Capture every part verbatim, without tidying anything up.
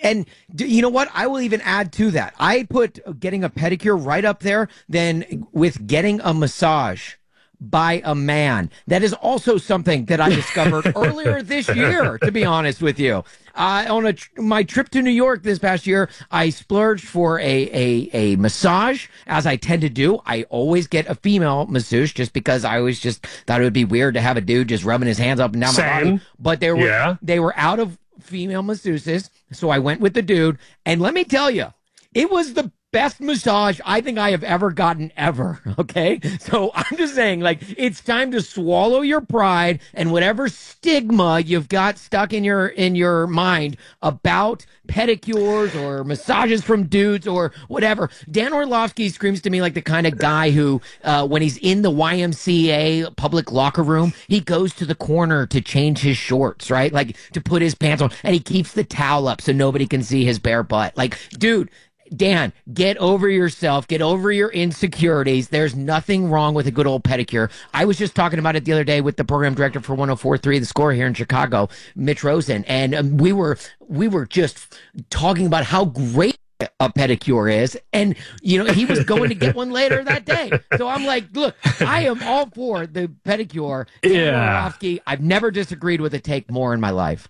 And do, you know what? I will even add to that. I put getting a pedicure right up there than with getting a massage by a man. That is also something that I discovered earlier this year, to be honest with you. Uh, on a tr- my trip to New York this past year, I splurged for a, a, a massage, as I tend to do. I always get a female masseuse just because I always just thought it would be weird to have a dude just rubbing his hands up and down Same. my body. But they were, yeah. they were out of female masseuses, so I went with the dude. And let me tell you, it was the best massage I think I have ever gotten ever. Okay. So I'm just saying, like, it's time to swallow your pride and whatever stigma you've got stuck in your, in your mind about pedicures or massages from dudes or whatever. Dan Orlovsky screams to me like the kind of guy who, uh, when he's in the Y M C A public locker room, he goes to the corner to change his shorts, right? Like to put his pants on, and he keeps the towel up so nobody can see his bare butt. Like, dude, Dan, get over yourself. Get over your insecurities. There's nothing wrong with a good old pedicure. I was just talking about it the other day with the program director for one oh four point three The Score here in Chicago, Mitch Rosen, and um, we were we were just talking about how great a pedicure is, and you know he was going to get one later that day. So I'm like, look, I am all for the pedicure. Yeah, Orlovsky, I've never disagreed with a take more in my life.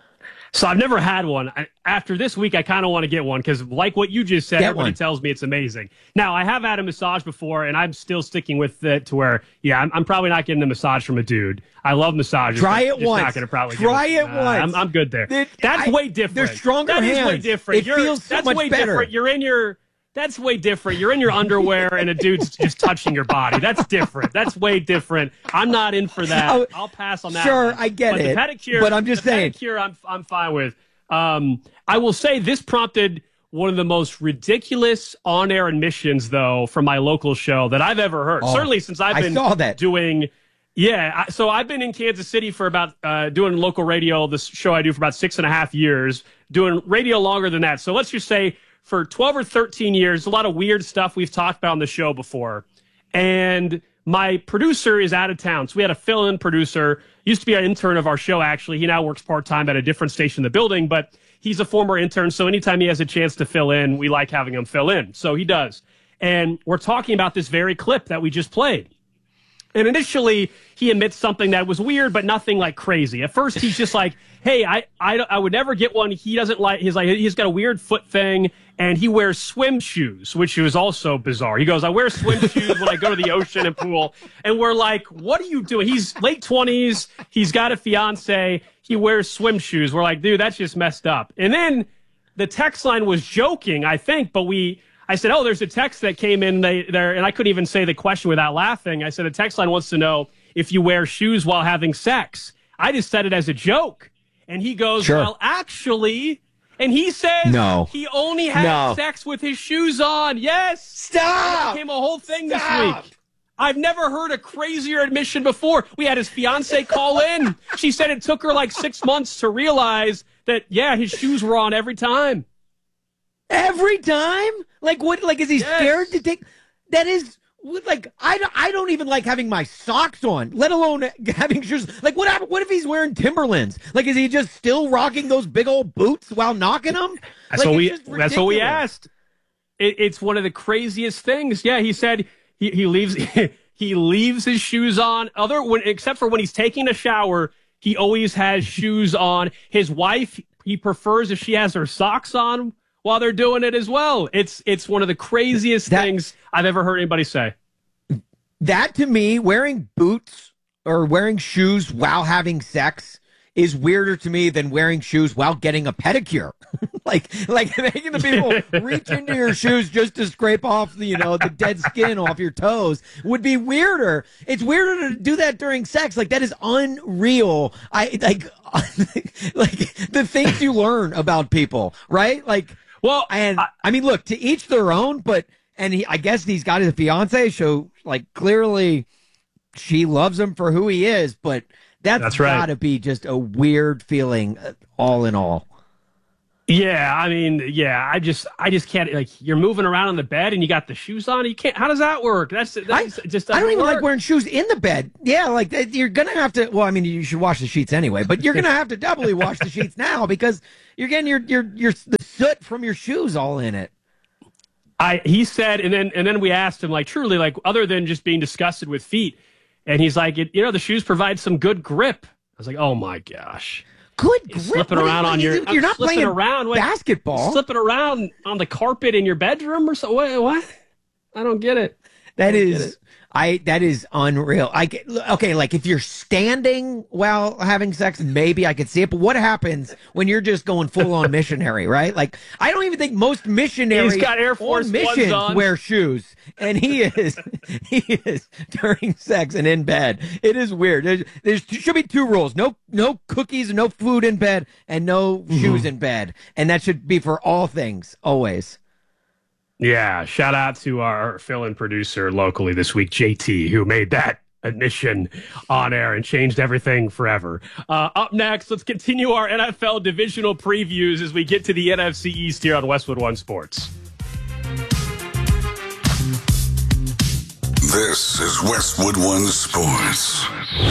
So I've never had one. I, after this week, I kind of want to get one because, like what you just said, Get everybody one. tells me it's amazing. Now, I have had a massage before, and I'm still sticking with it to where, yeah, I'm, I'm probably not getting a massage from a dude. I love massages. Try it just once. Not gonna probably Try give it uh, once. I'm, I'm good there. It, that's I, way different. They're stronger That hands. is way different. It You're, feels so that's much way better. different. You're in your. That's way different. You're in your underwear and a dude's just touching your body. That's different. That's way different. I'm not in for that. Oh, I'll pass on that. Sure, one. I get but it. The pedicure, but I'm just the saying. Pedicure, I'm I'm fine with. Um, I will say this prompted one of the most ridiculous on-air admissions, though, from my local show that I've ever heard. Oh, Certainly since I've been I saw that. doing. Yeah, I, so I've been in Kansas City for about uh, doing local radio. This show I do for about six and a half years, doing radio longer than that. So let's just say for twelve or thirteen years, a lot of weird stuff we've talked about on the show before. And my producer is out of town. So we had a fill-in producer, used to be an intern of our show, actually. He now works part-time at a different station in the building, but he's a former intern. So anytime he has a chance to fill in, we like having him fill in. So he does. And we're talking about this very clip that we just played. And initially, he admits something that was weird, but nothing like crazy. At first, he's just like, hey, I, I, I would never get one. He doesn't like, he's like, he's got a weird foot thing, and he wears swim shoes, which is also bizarre. He goes, I wear swim shoes when I go to the ocean and pool. And we're like, what are you doing? He's late twenties. He's got a fiance. He wears swim shoes. We're like, dude, that's just messed up. And then the text line was joking, I think, but we, I said, oh, there's a text that came in they, there, and I couldn't even say the question without laughing. I said, the text line wants to know if you wear shoes while having sex. I just said it as a joke. And he goes, Sure. well, actually, and he says No. he only had No. sex with his shoes on. Yes. Stop! It became a whole thing Stop! this week. I've never heard a crazier admission before. We had his fiance call in. She said it took her like six months to realize that, yeah, his shoes were on every time. Every time? Like what? Like is he Yes. scared to take? That is like I don't. I don't even like having my socks on, let alone having shoes. Like what? hap- What if he's wearing Timberlands? Like is he just still rocking those big old boots while knocking them? That's like, what we. it's just That's what we ridiculous. asked. It, it's one of the craziest things. Yeah, he said he he leaves he leaves his shoes on. Other when except for when he's taking a shower, he always has shoes on. His wife, he prefers if she has her socks on while they're doing it as well. It's it's one of the craziest That- things I've ever heard anybody say. That to me, wearing boots or wearing shoes while having sex is weirder to me than wearing shoes while getting a pedicure. like, like making the people reach into your shoes just to scrape off the, you know, the dead skin off your toes would be weirder. It's weirder to do that during sex. Like that is unreal. I like, like the things you learn about people, right? Like, Well, and I- I mean, look, to each their own, but, and he, I guess he's got his fiance, so like clearly she loves him for who he is, but that's, That's right. gotta be just a weird feeling, uh, all in all. Yeah, I mean, yeah, I just, I just can't. Like, you're moving around on the bed and you got the shoes on. You can't. How does that work? That's, that's I, it just. I doesn't don't even work. like wearing shoes in the bed. Yeah, like that- you're gonna have to. Well, I mean, you should wash the sheets anyway, but you're gonna have to doubly wash the sheets now because you're getting your your your the soot from your shoes all in it. I he said, and then and then we asked him, like, truly, like, other than just being disgusted with feet, and he's like, it, you know, the shoes provide some good grip. I was like, oh my gosh, good you're grip. slipping What around you, on your, you're not slipping playing around what, basketball, slipping around on the carpet in your bedroom or so. What? what? I don't get it. That is, I that is unreal. I get, okay, like if you're standing while having sex, maybe I could see it. But what happens when you're just going full on missionary, right? Like I don't even think most missionaries He's got Air Force on missions on. wear shoes, and he is he is during sex and in bed. It is weird. There there's, should be two rules: no no cookies, no food in bed, and no mm-hmm. shoes in bed, and that should be for all things always. Yeah, shout out to our fill-in producer locally this week, J T, who made that admission on air and changed everything forever. Uh, up next, let's continue our N F L divisional previews as we get to the N F C East here on Westwood One Sports. This is Westwood One Sports.